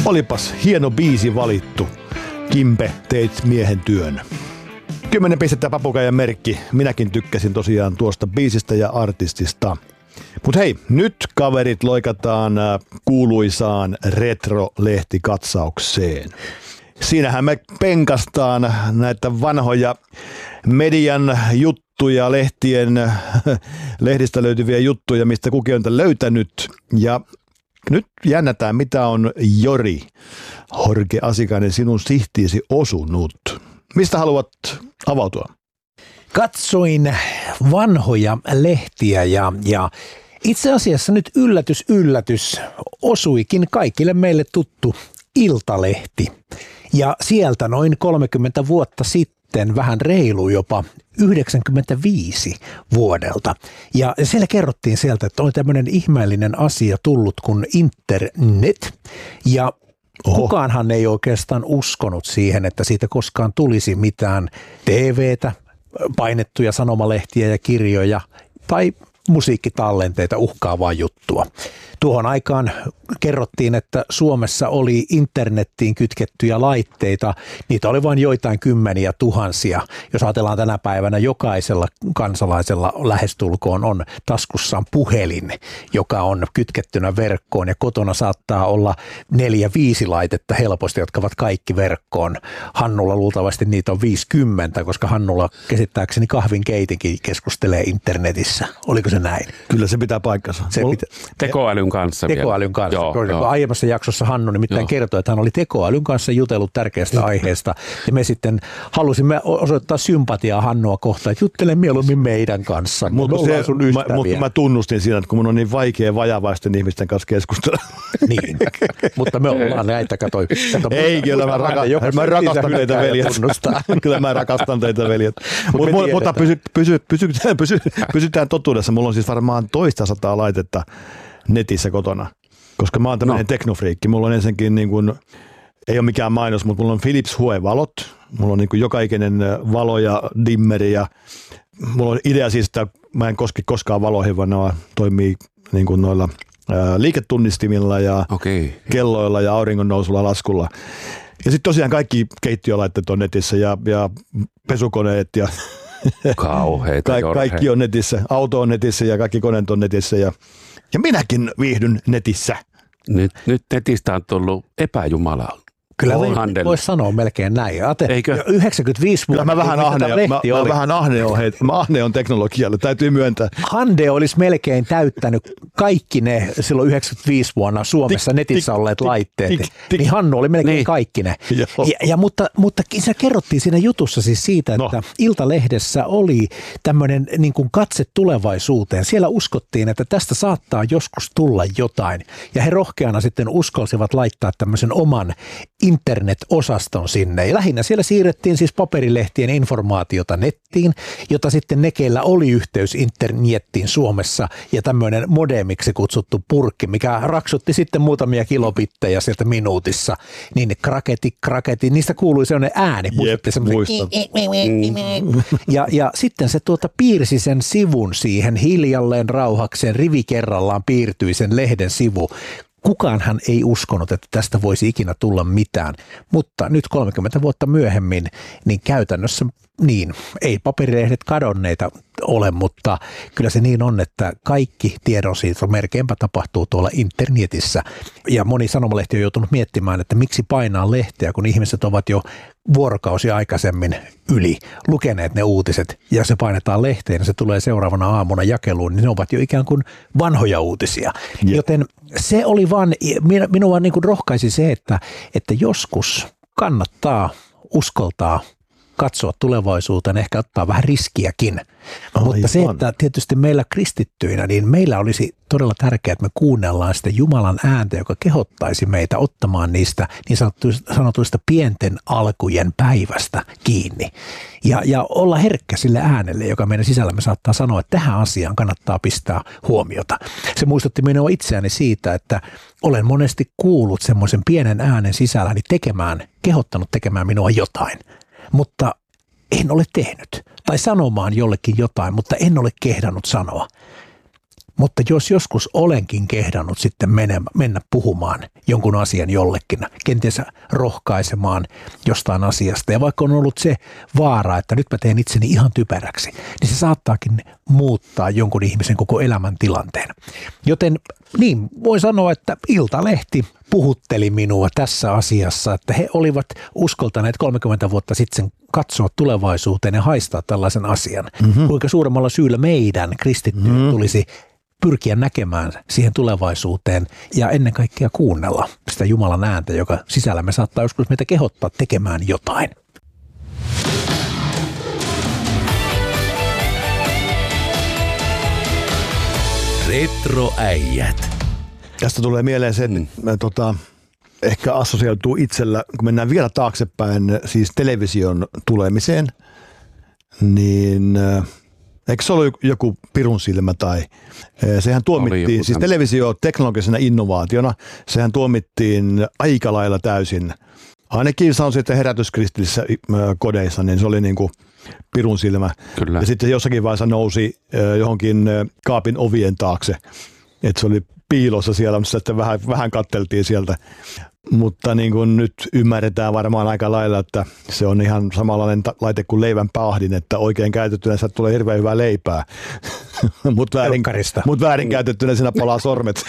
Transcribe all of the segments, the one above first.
Olipas hieno biisi valittu. Kimpe, teit miehen työn. 10 pistettä Papukaijan merkki. Minäkin tykkäsin tosiaan tuosta biisistä ja artistista. Mut hei, nyt kaverit loikataan kuuluisaan retro-lehtikatsaukseen. Siinähän me penkastaan näitä vanhoja median juttuja, lehdistä löytyviä juttuja, mistä kukin on löytänyt. Ja nyt jännätään, mitä on Jori Horke Asikainen sinun sihtiisi osunut. Mistä haluat avautua? Katsoin vanhoja lehtiä ja itse asiassa nyt yllätys osuikin kaikille meille tuttu Iltalehti. Ja sieltä noin 30 vuotta sitten, vähän reilu jopa 95 vuodelta. Ja siellä kerrottiin sieltä, että oli tämmöinen ihmeellinen asia tullut kuin internet. Ja kukaanhan ei oikeastaan uskonut siihen, että siitä koskaan tulisi mitään TVtä, painettuja sanomalehtiä ja kirjoja tai musiikkitallenteita, uhkaavaa juttua. Tuohon aikaan kerrottiin, että Suomessa oli internettiin kytkettyjä laitteita. Niitä oli vain joitain kymmeniä tuhansia. Jos ajatellaan tänä päivänä, jokaisella kansalaisella lähestulkoon on taskussaan puhelin, joka on kytkettynä verkkoon. Ja kotona saattaa olla 4-5 laitetta helposti, jotka ovat kaikki verkkoon. Hannulla luultavasti niitä on 50, koska Hannulla käsittääkseni kahvinkeitinkin keskustelee internetissä. Oliko se näin? Kyllä se pitää paikkansa. Tekoälyn kanssa. Tekoälyn kanssa. Joo. Aiemmassa jaksossa Hannu nimittäin kertoi, että hän oli tekoälyn kanssa jutellut tärkeästä aiheesta. Ja me sitten halusimme osoittaa sympatiaa Hannua kohtaan, että juttele mieluummin meidän kanssa. Mutta mä tunnustin siinä, että kun mun on niin vaikea vajavaisten ihmisten kanssa keskustella. Niin, mutta me ollaan näitä, kato. Ei, kyllä mä rakastan teitä veljet. Kyllä mä rakastan teitä veljet. Mutta pysytään totuudessa. Mulla on siis varmaan 200 laitetta netissä kotona, koska mä oon tämmöinen teknofriikki. Mulla on ensinnäkin, niin kuin, ei ole mikään mainos, mutta mulla on Philips Hue-valot. Mulla on niin kuin joka ikinen valo ja dimmeri. Ja mulla on idea siis, että mä en koske koskaan valoihin, vaan ne toimii niin kuin noilla liiketunnistimilla ja kelloilla ja auringon nousulla laskulla. Ja sitten tosiaan kaikki keittiölaitteet on netissä ja pesukoneet ja kaikki on netissä. Auto on netissä ja kaikki koneet on netissä ja minäkin viihdyn netissä. Nyt netistä on tullut epäjumala. Kyllä voisi sanoa melkein näin. Eikö? 95 vuotta. Mä vähän ahne on teknologialle, täytyy myöntää. Hande olisi melkein täyttänyt kaikki ne silloin 95 vuonna Suomessa netissä olleet laitteet. Niin Hannu oli melkein kaikki ne. Mutta se kerrottiin siinä jutussa siis siitä, että Iltalehdessä oli tämmöinen niin kuin katse tulevaisuuteen. Siellä uskottiin, että tästä saattaa joskus tulla jotain. Ja he rohkeana sitten uskalsivat laittaa tämmöisen oman internet-osaston sinne. Ja lähinnä siellä siirrettiin siis paperilehtien informaatiota nettiin, jota sitten ne, keillä oli yhteys internettiin Suomessa ja tämmöinen modemiksi kutsuttu purkki, mikä raksutti sitten muutamia kilobittejä sieltä minuutissa, niin kraketi, niistä kuului sellainen ääni. Ja sitten se piirsi sen sivun siihen hiljalleen rauhakseen, rivi kerrallaan piirtyi sen lehden sivu. Kukaanhan ei uskonut, että tästä voisi ikinä tulla mitään, mutta nyt 30 vuotta myöhemmin, niin käytännössä niin, ei paperilehdet kadonneita ole, mutta kyllä se niin on, että kaikki tiedonsiirto melkeinpä tapahtuu tuolla internetissä. Ja moni sanomalehti on joutunut miettimään, että miksi painaa lehteä, kun ihmiset ovat jo vuorokausi aikaisemmin yli lukeneet ne uutiset ja se painetaan lehteen ja se tulee seuraavana aamuna jakeluun, niin ne ovat jo ikään kuin vanhoja uutisia. Yeah. Joten se oli vaan, minua niin kuin rohkaisi se, että joskus kannattaa uskaltaa katsoa tulevaisuuteen, ehkä ottaa vähän riskiäkin. Mutta se, että tietysti meillä kristittyinä, niin meillä olisi todella tärkeää, että me kuunnellaan sitä Jumalan ääntä, joka kehottaisi meitä ottamaan niistä niin sanotuista pienten alkujen päivästä kiinni. Ja olla herkkä sille äänelle, joka meidän sisällämme saattaa sanoa, että tähän asiaan kannattaa pistää huomiota. Se muistutti minua itseäni siitä, että olen monesti kuullut semmoisen pienen äänen sisälläni kehottanut tekemään minua jotain. Mutta en ole tehnyt. Tai sanomaan jollekin jotain, mutta en ole kehdannut sanoa. Mutta jos joskus olenkin kehdannut sitten mennä puhumaan jonkun asian jollekin, kenties rohkaisemaan jostain asiasta, ja vaikka on ollut se vaara, että nyt mä teen itseni ihan typeräksi, niin se saattaakin muuttaa jonkun ihmisen koko elämän tilanteen. Joten niin, voin sanoa, että Iltalehti puhutteli minua tässä asiassa, että he olivat uskaltaneet 30 vuotta sitten katsoa tulevaisuuteen ja haistaa tällaisen asian. Kuinka suuremmalla syyllä meidän kristittyjä tulisi pyrkiä näkemään siihen tulevaisuuteen ja ennen kaikkea kuunnella sitä Jumalan ääntä, joka sisällämme saattaa joskus meitä kehottaa tekemään jotain. Retroäijät. Tästä tulee mieleen se, että ehkä assosioituu itsellä, kun mennään vielä taaksepäin siis television tulemiseen, niin eikö se ollut joku pirun silmä tai sehän tuomittiin, siis televisio teknologisena innovaationa, sehän tuomittiin aika lailla täysin. Ainakin sanoisin, että herätyskristillisissä kodeissa, niin se oli niin kuin pirun silmä. Kyllä. Ja sitten jossakin vaiheessa nousi johonkin kaapin ovien taakse, että se oli piilossa siellä, missä sitten vähän katteltiin sieltä. Mutta niin kuin nyt ymmärretään varmaan aika lailla, että se on ihan samanlainen laite kuin leivän paahdin, että oikein käytettynä sieltä tulee hirveän hyvää leipää, mutta väärin käytettynä siinä palaa sormet.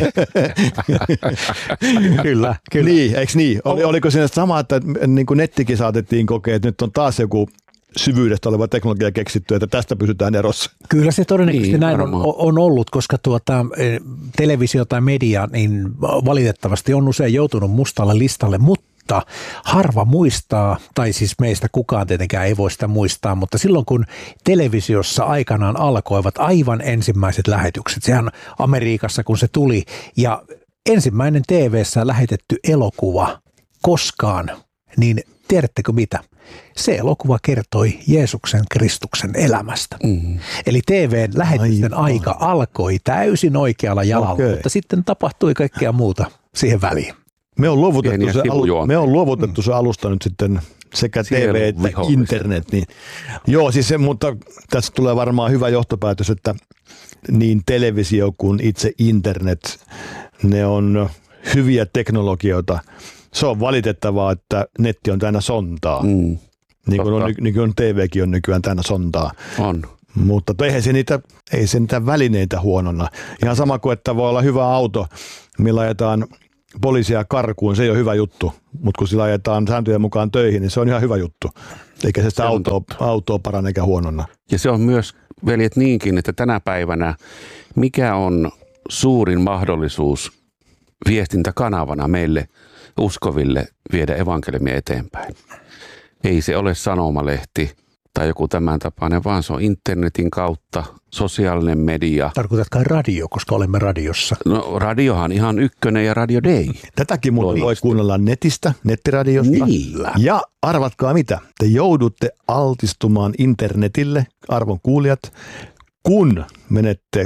Kyllä. Niin, eikö niin? Oliko siinä sama, että niin kuin nettikin saatettiin kokea, että nyt on taas joku syvyydestä oleva teknologia keksitty, että tästä pysytään erossa? Kyllä se todennäköisesti niin, näin on ollut, koska televisio tai media niin valitettavasti on usein joutunut mustalle listalle, mutta harva muistaa, tai siis meistä kukaan tietenkään ei voi sitä muistaa, mutta silloin kun televisiossa aikanaan alkoivat aivan ensimmäiset lähetykset, sehän Amerikassa kun se tuli, ja ensimmäinen TV:ssä lähetetty elokuva koskaan, niin tiedättekö mitä? Se elokuva kertoi Jeesuksen Kristuksen elämästä. Eli TV:n lähetysten aika alkoi täysin oikealla jalalla, mutta sitten tapahtui kaikkea muuta siihen väliin. Me on luovutettu se alusta nyt sitten sekä TV että internet. Niin. Joo, siis se, mutta tässä tulee varmaan hyvä johtopäätös, että niin televisio kuin itse internet, ne on hyviä teknologioita. Se on valitettavaa, että netti on täynnä sontaa. Niin kuin TVkin on nykyään täynnä sontaa. On. Mutta ei se niitä välineitä huonona. Ihan sama kuin, että voi olla hyvä auto, millä ajetaan poliisia karkuun, se ei ole hyvä juttu. Mutta kun sillä ajetaan sääntöjen mukaan töihin, niin se on ihan hyvä juttu. Eikä se sitä autoa parane eikä huonona. Ja se on myös, veljet, niinkin, että tänä päivänä mikä on suurin mahdollisuus viestintäkanavana meille uskoville viedä evankeliumia eteenpäin? Ei se ole sanomalehti tai joku tämän tapainen, vaan se on internetin kautta, sosiaalinen media. Tarkoitatko radio, koska olemme radiossa? No radiohan ihan ykkönen ja Radio Day. Tätäkin voi kuunnella netistä, nettiradiosta. Niin. Ja arvatkaa mitä, te joudutte altistumaan internetille, arvon kuulijat, kun menette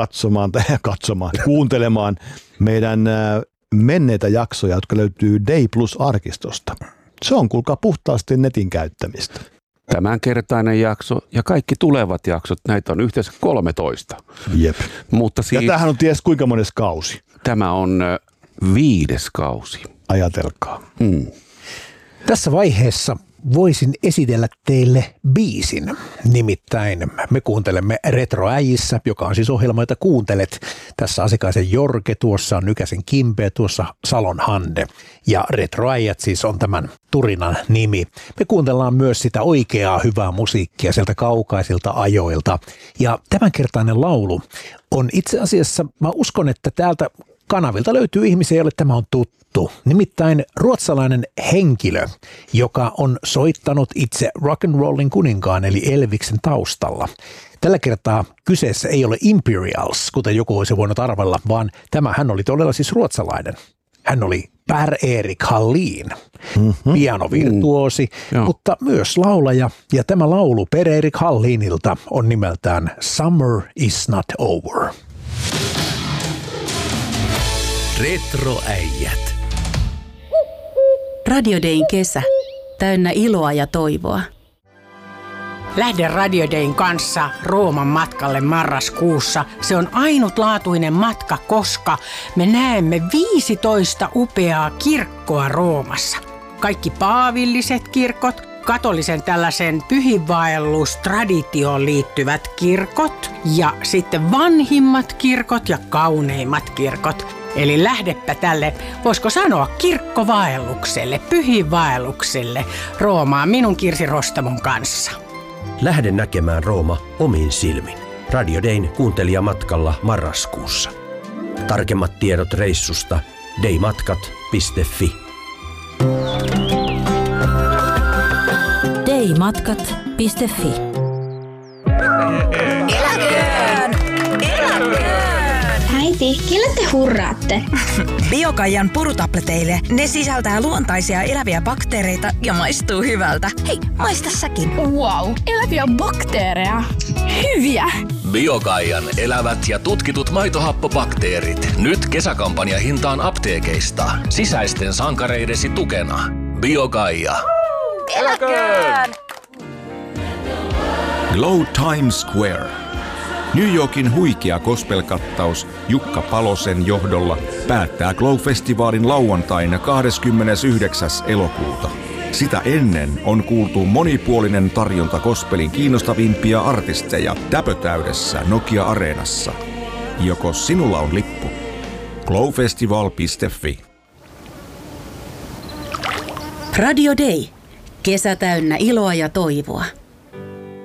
kuuntelemaan meidän menneitä jaksoja, jotka löytyy Day Plus-arkistosta. Se on kuulkaa puhtaasti netin käyttämistä. Tämänkertainen jakso ja kaikki tulevat jaksot, näitä on yhteensä 13. Jep. Mutta siis, ja tämähän on ties kuinka mones kausi. Tämä on 5. kausi. Ajatelkaa. Tässä vaiheessa voisin esitellä teille biisin. Nimittäin me kuuntelemme Retroäijissä, joka on siis ohjelma, jota kuuntelet. Tässä Asikaisen Jorge, tuossa on Nykäsen Kimpe, tuossa Salon Hande. Ja Retroäijät siis on tämän turinan nimi. Me kuuntellaan myös sitä oikeaa hyvää musiikkia sieltä kaukaisilta ajoilta. Ja tämänkertainen laulu on itse asiassa, mä uskon, että täältä kanavilta löytyy ihmisiä, joille tämä on tuttu. Nimittäin ruotsalainen henkilö, joka on soittanut itse rock'n'rollin kuninkaan eli Elviksen taustalla. Tällä kertaa kyseessä ei ole Imperials, kuten joku olisi voinut arvella, vaan hän oli todella siis ruotsalainen. Hän oli Per-Erik Hallin, pianovirtuosi, mutta myös laulaja. Ja tämä laulu Per-Erik Hallinilta on nimeltään Summer is not over. Retroäijät. Radio Dayn kesä. Täynnä iloa ja toivoa. Lähden Radio Dayn kanssa Rooman matkalle marraskuussa. Se on ainutlaatuinen matka, koska me näemme 15 upeaa kirkkoa Roomassa. Kaikki paavilliset kirkot, katolisen tällaisen pyhinvaellustraditioon liittyvät kirkot ja sitten vanhimmat kirkot ja kauneimmat kirkot. Eli lähdepä tälle, voisiko sanoa kirkkovaellukselle, pyhinvaellukselle Roomaan minun Kirsi Rostamon kanssa. Lähde näkemään Rooma omin silmin. Radio Dayn kuuntelijamatkalla marraskuussa. Tarkemmat tiedot reissusta daymatkat.fi. daymatkat.fi. Eläköön! Äiti, kelle te hurraatte? Biokaijan purutableteille. Ne sisältää luontaisia eläviä bakteereita ja maistuu hyvältä. Hei, maista säkin. Wow, eläviä bakteereja. Hyviä! Biokaijan elävät ja tutkitut maitohappobakteerit. Nyt kesäkampanja hintaan apteekeista. Sisäisten sankareidesi tukena. Biokaija. Eläköön! Glow Times Square. New Yorkin huikea gospel-kattaus Jukka Palosen johdolla päättää Glow-festivaalin lauantaina 29. elokuuta. Sitä ennen on kuultu monipuolinen tarjonta gospelin kiinnostavimpia artisteja täpötäydessä Nokia-areenassa. Joko sinulla on lippu? glowfestival.fi. Radio Day. Kesä täynnä iloa ja toivoa.